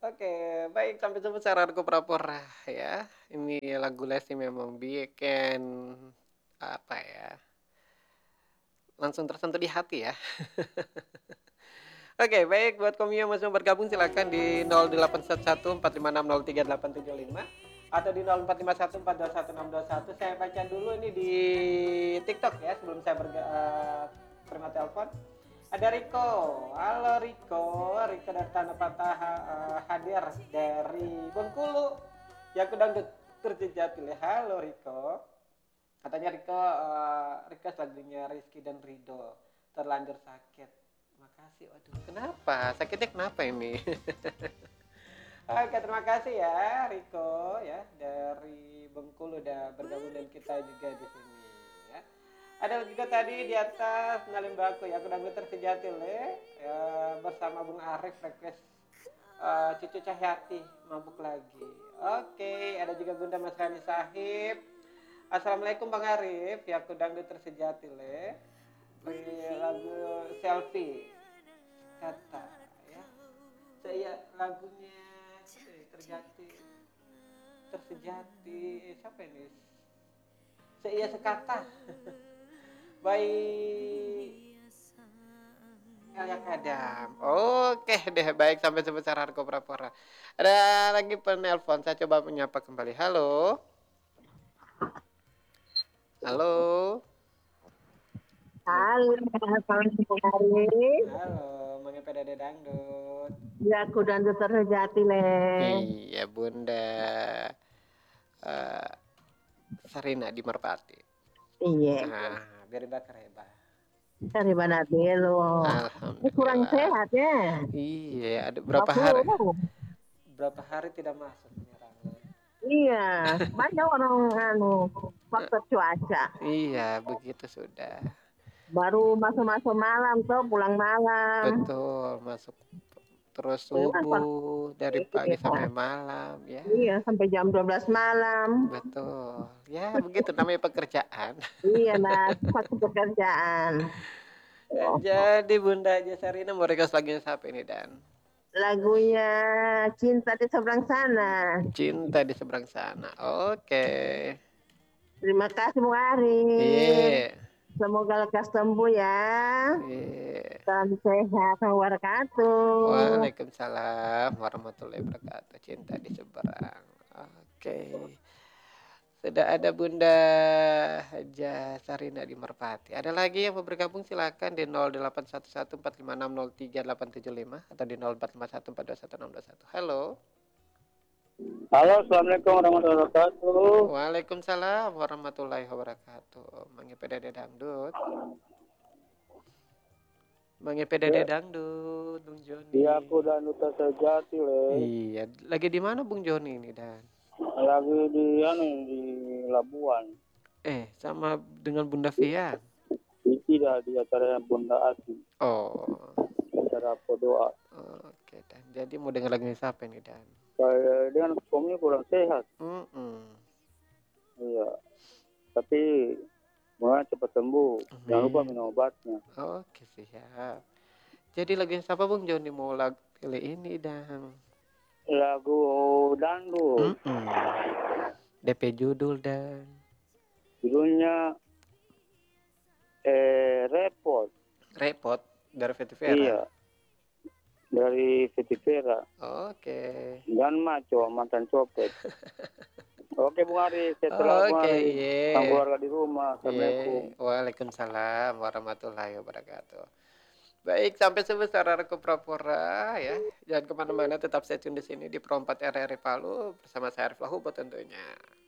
Oke, baik sampai jumpa saranku Prapora ya. Ini lagu Lesti memang bikin apa ya? Langsung tersentuh di hati ya. Oke, baik buat kamu yang masih mau bergabung silakan di 081145603875 atau di 0451421621. Saya baca dulu ini di TikTok ya sebelum saya terima telepon. Ada Riko. Halo Riko. Riko dari Tanah Patah hadir dari Bengkulu. Ya aku dangdut terjejati. Halo Riko. Katanya Riko request lagunya Rizky dan Rido. Terlanjur sakit. Makasih. Waduh, kenapa? Sakitnya kenapa ini? Oke, terima kasih ya Riko ya dari Bengkulu udah bergabung dengan kita juga di sini ya. Ada juga tadi di atas kenalin baku ya, aku dan Sejati le ya, bersama Bung Arif request Cucu Cahyati mabuk lagi. Oke, ada juga Bunda Mas Rani Sahib. Assalamualaikum Bang Arif, ya aku dangdut tersejati le. Lagu selfie kata ya. Saya lagunya terjati tersejati siapa ini? Saya sekata. Baik. Kayak kadam. Oke deh, baik sampai sebesar harga Prapora. Ada lagi penelpon, saya coba menyapa kembali. Halo. Halo. Halo, Assalamualaikum Arif. Halo, mengapa Dede Dangdut? Ya, aku dan dokter Sejati, Le. Iya, Bunda uh, Sarina di Merpati. Iya, Ah, biar bakar hebat. dari mana dulu? Kurang Alhamdulillah. sehat ya. Iya, ada Nggak berapa hari tidak masuk penyerangnya. Iya, banyak orang faktor cuaca. Iya, begitu sudah. Baru masuk-masuk malam tuh, pulang malam. Betul, masuk terus Memang subuh dari pagi iya, sampai malam ya. iya, sampai jam 12 malam. Betul. Ya, begitu namanya pekerjaan. Iya, Mas, faktor pekerjaan. Oh, Jadi Bunda aja Sarina mau request lagunya siapa ini Dan? lagunya Cinta di Seberang Sana. Cinta di seberang sana. Oke. Terima kasih, Bu Arif. Iya. Semoga lekas sembuh ya. Iya. Salam sehat wabarakatuh. Waalaikumsalam warahmatullahi wabarakatuh. Cinta di seberang. Oke. Sudah ada Bunda Haja Sarina di Merpati. Ada lagi yang mau bergabung silakan di 081145603875 atau di 0451421621. Halo. Halo, Assalamualaikum warahmatullahi wabarakatuh. Waalaikumsalam warahmatullahi wabarakatuh. Mangipeda dangdut. Mangipeda Ya, dangdut, Bung iya Joni. aku dan Duta Sejati, Le. Iya, lagi di mana Bung Joni ini Dan? Lagi di Labuan. Sama dengan Bunda Fian. Tidak di acara Bunda Asi. Oh. Acara doa. Oke Dan. Jadi mau dengar lagunya siapa ini Dan? Saya dengan suaminya kurang sehat. Iya. Tapi semoga cepat sembuh. Jangan lupa minum obatnya. Oke siap. Jadi lagunya siapa Bung Joni mau pilih ini Dan? Lagu dangdut. DP judul Dan. Judulnya Repot. Repot dari Vetivera. Iya. Dari Vetivera. Oke. Dan Maco, mantan copet. Oke Bung Ari, setelah Bung Ari, sang keluarga di rumah. Assalamualaikum. Waalaikumsalam warahmatullahi wabarakatuh. Baik, sampai sebesar Arko Prapora ya. Jangan kemana-mana, tetap stay tune di sini di Pro 4 RRI Palu bersama saya Arif Lahubo tentunya.